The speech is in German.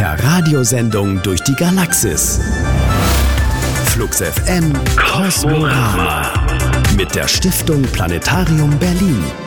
Per Radiosendung durch die Galaxis. Flux FM Kosmorama mit der Stiftung Planetarium Berlin.